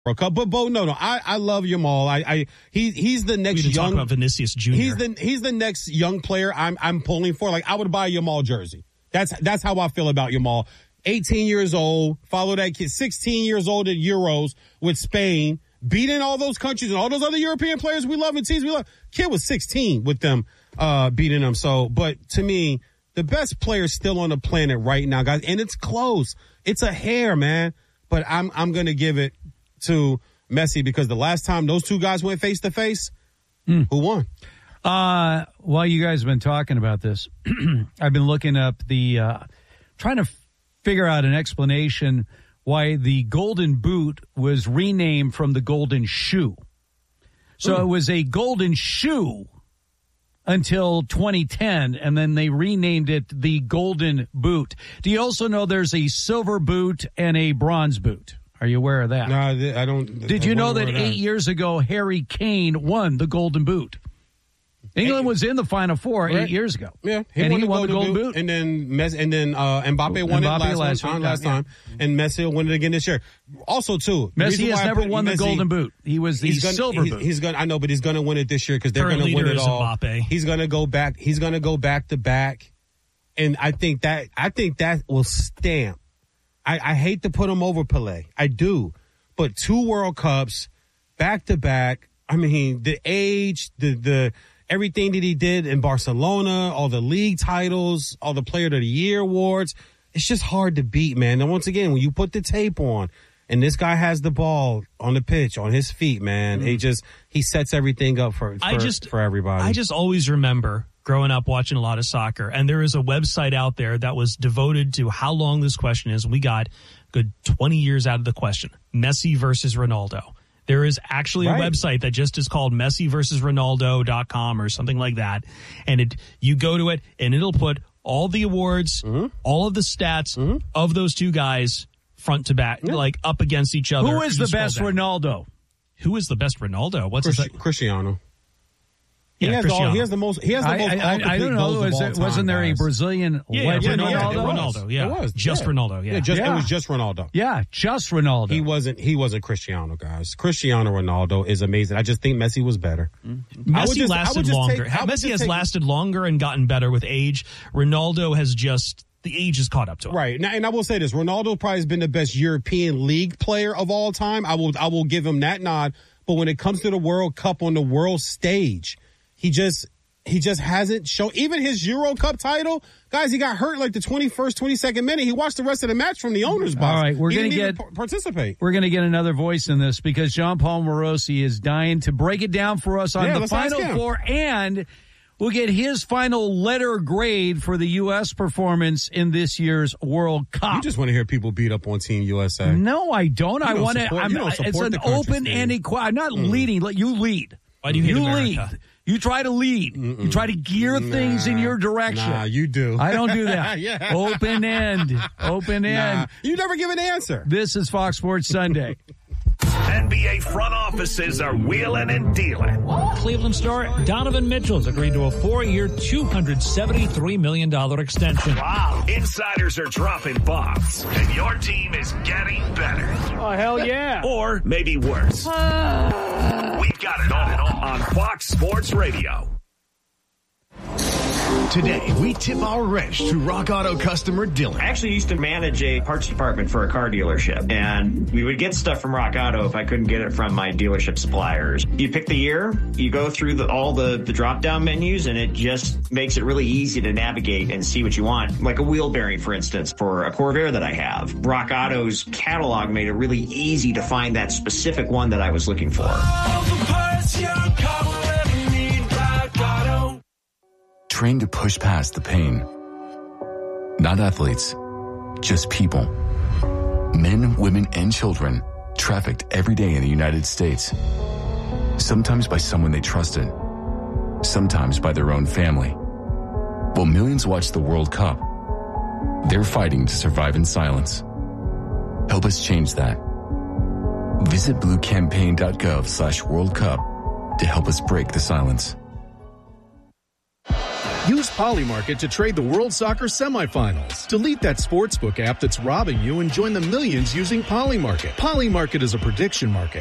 World Cup. But Bo, no, I love Jamal. He's the next we young. Talk about Vinicius Jr. He's the next young player I'm pulling for. Like, I would buy a Jamal jersey. That's how I feel about Jamal. 18 years old, follow that kid. 16 years old at Euros with Spain, beating all those countries and all those other European players we love and teams we love. Kid was 16 with them, beating them. So, but to me, the best player still on the planet right now, guys, and it's close. It's a hair, man. But I'm gonna give it to Messi because the last time those two guys went face to face, who won? While you guys have been talking about this, I've been looking up trying to figure out an explanation why the Golden Boot was renamed from the Golden Shoe. So it was a Golden Shoe until 2010, and then they renamed it the Golden Boot. Do you also know there's a silver boot and a bronze boot? Are you aware of that? No, I don't. Did you know that 8 years ago, Harry Kane won the Golden Boot? England was in the Final Four 8 years ago. Yeah, he won the Golden Boot. And then Mbappe won it last time, and Messi will win it again this year. Also, too, Messi has never won the Golden Boot. He was the silver boot. I know, but he's going to win it this year because they're going to win it all. Mbappe. He's going to go back. He's going to go back to back, and I think that will stamp. I hate to put him over Pelé. I do, but 2 World Cups back to back. I mean, the age, the everything that he did in Barcelona, all the league titles, all the Player of the Year awards, it's just hard to beat, man. And once again, when you put the tape on and this guy has the ball on the pitch, on his feet, man, he sets everything up for everybody. I just always remember growing up watching a lot of soccer, and there is a website out there that was devoted to how long this question is. We got good 20 years out of the question. Messi versus Ronaldo. There is actually a website that just is called MessiVersusRonaldo.com or something like that. And you go to it and it'll put all the awards, all of the stats of those two guys front to back, like up against each other. Who is the best Ronaldo? Who is the best Ronaldo? Cristiano. He has the most. I don't know. Wasn't there a Brazilian legend? Ronaldo. Yeah, it was just Ronaldo. Yeah, it was just Ronaldo. Yeah, just Ronaldo. He wasn't Cristiano, guys. Cristiano Ronaldo is amazing. I just think Messi was better. Messi lasted longer. Messi has lasted longer and gotten better with age. Ronaldo has just. The age is caught up to him. Right. Now, and I will say this. Ronaldo probably has been the best European League player of all time. I will give him that nod. But when it comes to the World Cup on the world stage, he just hasn't shown. Even his Euro Cup title, guys, he got hurt like the 21st, 22nd minute. He watched the rest of the match from the owner's box. All right, we're going to participate. We're going to get another voice in this because Jean-Paul Morosi is dying to break it down for us on the Final Four, and we'll get his final letter grade for the U.S. performance in this year's World Cup. You just want to hear people beat up on Team USA. No, I don't. I want to. It's an open-ended question. I'm not leading. Let you lead. Why do you hate America? Lead. You try to lead. You try to gear things in your direction. Nah, you do. I don't do that. Yeah. Open end. Open end. Nah, you never give an answer. This is Fox Sports Sunday. NBA front offices are wheeling and dealing. Cleveland star Donovan Mitchell's agreed to a 4-year, $273 million extension. Wow. Insiders are dropping bombs, and your team is getting better. Oh, hell yeah. Or maybe worse. We've got it all on Fox Sports Radio. Today, we tip our wrench to Rock Auto customer Dylan. I actually used to manage a parts department for a car dealership, and we would get stuff from Rock Auto if I couldn't get it from my dealership suppliers. You pick the year, you go through all the drop-down menus, and it just makes it really easy to navigate and see what you want. Like a wheel bearing, for instance, for a Corvair that I have. Rock Auto's catalog made it really easy to find that specific one that I was looking for. Trained to push past the pain. Not athletes, just people. Men, women, and children trafficked every day in the United States. Sometimes by someone they trusted, sometimes by their own family. While millions watch the World Cup, they're fighting to survive in silence. Help us change that. Visit bluecampaign.gov/World Cup to help us break the silence. Use Polymarket to trade the World Soccer semifinals. Delete that sportsbook app that's robbing you and join the millions using Polymarket. Polymarket is a prediction market.